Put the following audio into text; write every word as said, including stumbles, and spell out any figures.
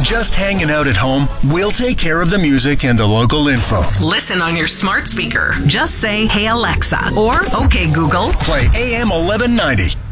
Just hanging out at home? We'll take care of the music and the local info. Listen on your smart speaker. Just say, "Hey Alexa," or "Okay Google." Play A M eleven ninety.